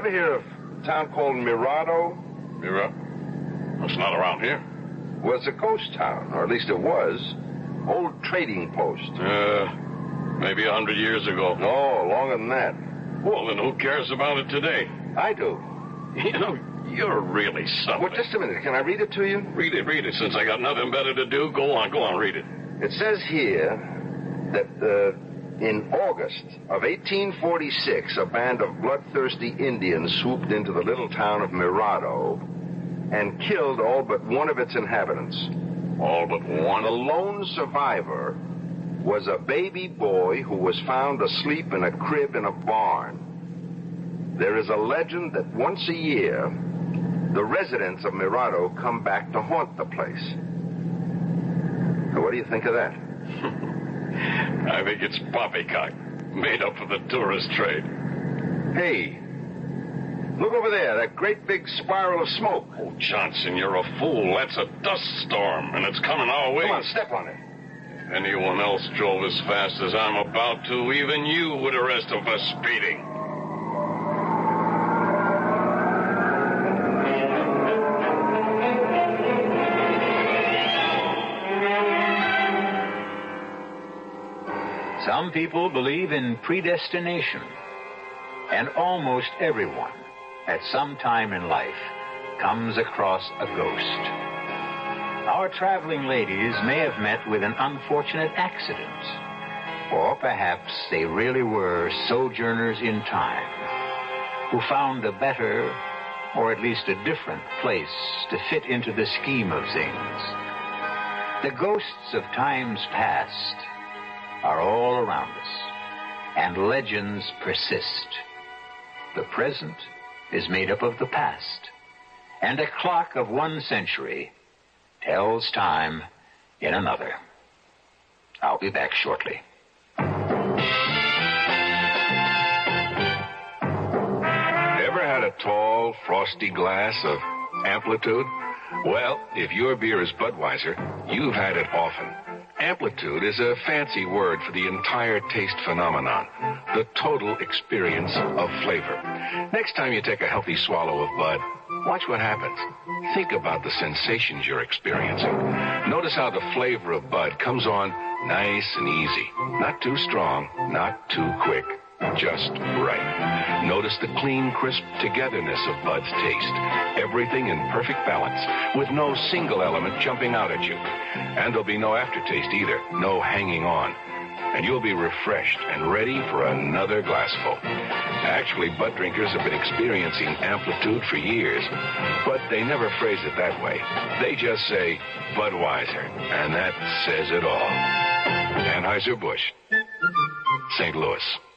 ever hear of a town called Mirado? It's not around here. Well, it's a ghost town, or at least it was. Old trading post. Maybe 100 years ago. No, longer than that. Well, then who cares about it today? I do. You know, you're really something. Well, just a minute. Can I read it to you? Read it. Since I got nothing better to do, go on, read it. It says here that in August of 1846, a band of bloodthirsty Indians swooped into the little town of Mirado and killed all but one of its inhabitants. All but one? The lone survivor was a baby boy who was found asleep in a crib in a barn. There is a legend that once a year, the residents of Mirado come back to haunt the place. So what do you think of that? I think it's poppycock, made up for the tourist trade. Hey, look over there, that great big spiral of smoke. Oh, Johnson, you're a fool. That's a dust storm, and it's coming our way. Come on, step on it. If anyone else drove as fast as I'm about to, even you would arrest him for speeding. Some people believe in predestination, and almost everyone, at some time in life, comes across a ghost. Our traveling ladies may have met with an unfortunate accident, or perhaps they really were sojourners in time who found a better, or at least a different place to fit into the scheme of things. The ghosts of times past are all around us, and legends persist. The present is made up of the past, and a clock of one century tells time in another. I'll be back shortly. Ever had a tall, frosty glass of Amplitude? Well, if your beer is Budweiser, you've had it often. Amplitude is a fancy word for the entire taste phenomenon, the total experience of flavor. Next time you take a healthy swallow of Bud, watch what happens. Think about the sensations you're experiencing. Notice how the flavor of Bud comes on nice and easy. Not too strong, not too quick. Just right. Notice the clean, crisp togetherness of Bud's taste. Everything in perfect balance, with no single element jumping out at you. And there'll be no aftertaste either, no hanging on. And you'll be refreshed and ready for another glassful. Actually, Bud drinkers have been experiencing Amplitude for years, but they never phrase it that way. They just say Budweiser, and that says it all. Anheuser-Busch, St. Louis.